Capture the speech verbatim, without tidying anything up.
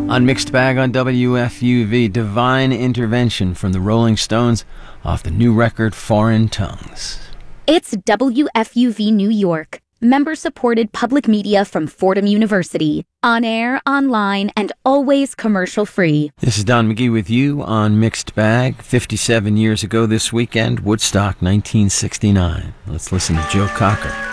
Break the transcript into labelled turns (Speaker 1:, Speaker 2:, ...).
Speaker 1: On Mixed Bag on W F U V, Divine Intervention from the Rolling Stones off the new record Foreign Tongues.
Speaker 2: It's W F U V New York, member-supported public media from Fordham University. On air, online, and always commercial-free.
Speaker 1: This is Don McGee with you on Mixed Bag. fifty-seven years ago this weekend, Woodstock, nineteen sixty-nine. Let's listen to Joe Cocker.